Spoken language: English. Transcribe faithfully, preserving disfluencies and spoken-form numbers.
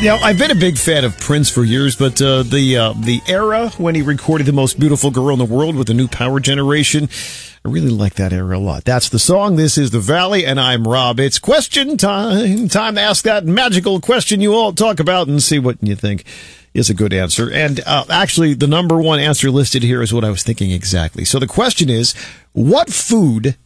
Yeah, I've been a big fan of Prince for years, but uh, the uh, the era when he recorded The Most Beautiful Girl in the World with the new power generation, I really like that era a lot. That's the song. This is The Valley, and I'm Rob. It's question time. Time to ask that magical question you all talk about and see what you think is a good answer. And uh, actually, the number one answer listed here is what I was thinking exactly. So the question is, what food